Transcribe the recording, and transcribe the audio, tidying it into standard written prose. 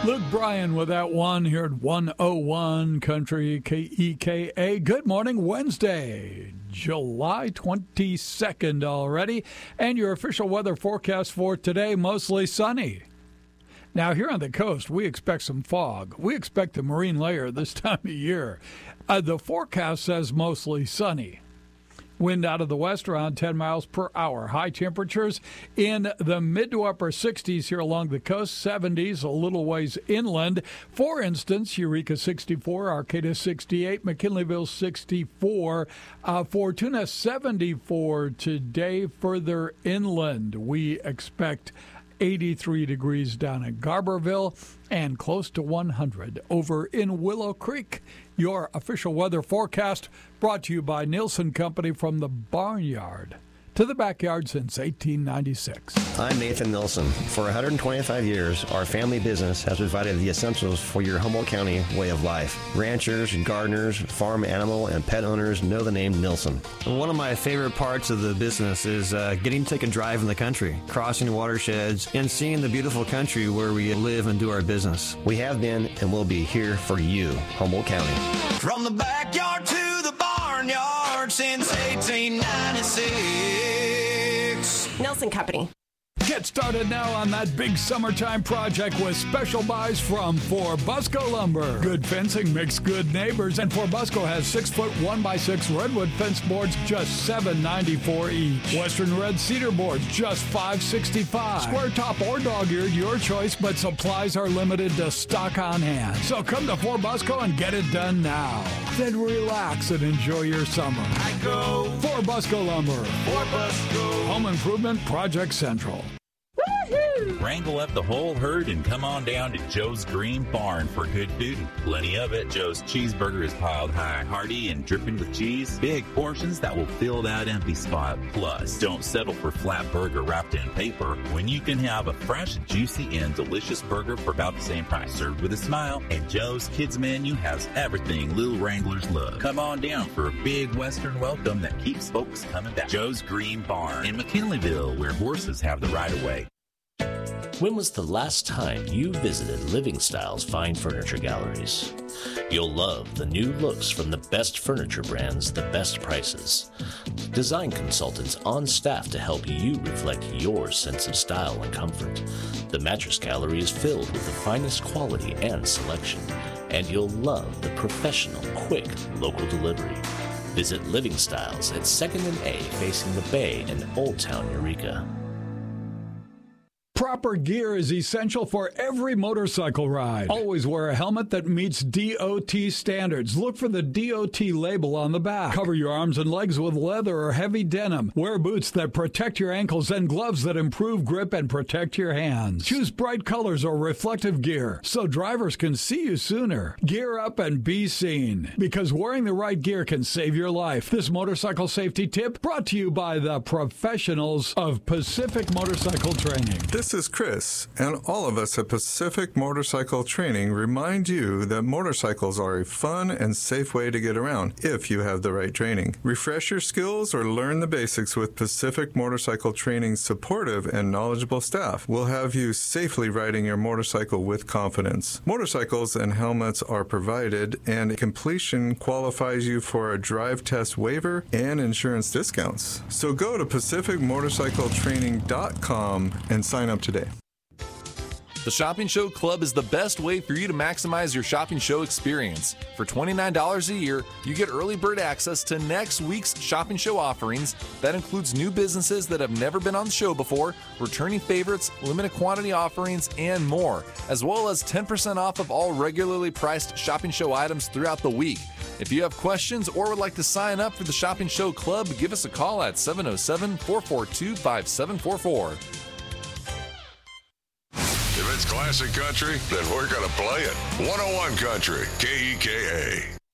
Luke Bryan with that one here at 101 Country KEKA. Good morning, Wednesday, July 22nd already. And your official weather forecast for today, mostly sunny. Now, here on the coast, we expect some fog. We expect the marine layer this time of year. The forecast says mostly sunny. Wind out of the west around 10 miles per hour. High temperatures in the mid to upper 60s here along the coast, 70s a little ways inland. For instance, Eureka 64, Arcata 68, McKinleyville 64, Fortuna 74 today. Further inland, we expect 83 degrees down in Garberville and close to 100 over in Willow Creek. Your official weather forecast brought to you by Nielsen Company, from the barnyard to the backyard since 1896. I'm Nathan Nilsson. For 125 years, our family business has provided the essentials for your Humboldt County way of life. Ranchers, gardeners, farm animal, and pet owners know the name Nilsson. One of my favorite parts of the business is getting to take a drive in the country, crossing watersheds, and seeing the beautiful country where we live and do our business. We have been and will be here for you, Humboldt County. From the backyard to the barnyard since 1896. Nielsen Company. Get started now on that big summertime project with special buys from Forbusco Lumber. Good fencing makes good neighbors, and Forbusco has 6-foot 1x6 redwood fence boards, just $7.94 each. Western red cedar boards, just $5.65. Square top or dog-eared, your choice, but supplies are limited to stock on hand. So come to Forbusco and get it done now. Then relax and enjoy your summer. I go Forbusco Lumber. Forbusco. Home Improvement Project Central. Wrangle up the whole herd and come on down to Joe's Green Barn for good food. Plenty of it. Joe's cheeseburger is piled high, hearty, and dripping with cheese. Big portions that will fill that empty spot. Plus, don't settle for flat burger wrapped in paper when you can have a fresh, juicy, and delicious burger for about the same price. Served with a smile, and Joe's Kids Menu has everything little Wranglers love. Come on down for a big Western welcome that keeps folks coming back. Joe's Green Barn in McKinleyville, where horses have the right of way. When was the last time you visited Living Styles Fine Furniture Galleries? You'll love the new looks from the best furniture brands, the best prices. Design consultants on staff to help you reflect your sense of style and comfort. The Mattress Gallery is filled with the finest quality and selection, and you'll love the professional, quick, local delivery. Visit Living Styles at 2nd and A, facing the Bay in Old Town Eureka. Proper gear is essential for every motorcycle ride. Always wear a helmet that meets DOT standards. Look for the DOT label on the back. Cover your arms and legs with leather or heavy denim. Wear boots that protect your ankles and gloves that improve grip and protect your hands. Choose bright colors or reflective gear so drivers can see you sooner. Gear up and be seen, because wearing the right gear can save your life. This motorcycle safety tip brought to you by the professionals of Pacific Motorcycle Training. This is Chris, and all of us at Pacific Motorcycle Training remind you that motorcycles are a fun and safe way to get around if you have the right training. Refresh your skills or learn the basics with Pacific Motorcycle Training's supportive and knowledgeable staff. We'll have you safely riding your motorcycle with confidence. Motorcycles and helmets are provided, and completion qualifies you for a drive test waiver and insurance discounts. So go to PacificMotorcycleTraining.com and sign up today. The Shopping Show Club is the best way for you to maximize your shopping show experience. For $29 a year, you get early bird access to next week's shopping show offerings. That includes new businesses that have never been on the show before, returning favorites, limited quantity offerings, and more, as well as 10% off of all regularly priced shopping show items throughout the week. If you have questions or would like to sign up for the Shopping Show Club, give us a call at 707-442-5744. If it's classic country, then we're going to play it. 101 Country, KEKA.